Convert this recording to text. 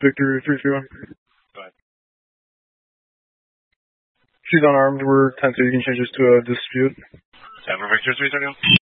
Victor 331. Go ahead. She's unarmed. We're 10, so you can change this to a dispute. Denver Victor 331.